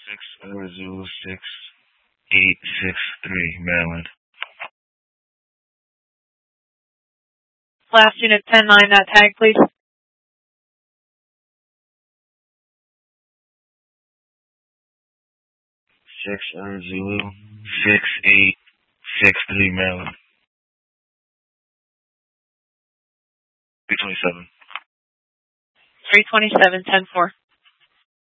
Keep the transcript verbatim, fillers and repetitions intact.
Six Ever Zulu six eight six three, Maryland. Last unit ten nine, that tag, please. Six Ever Zulu six eight six three, Maryland. Three twenty seven. Three twenty seven, ten four.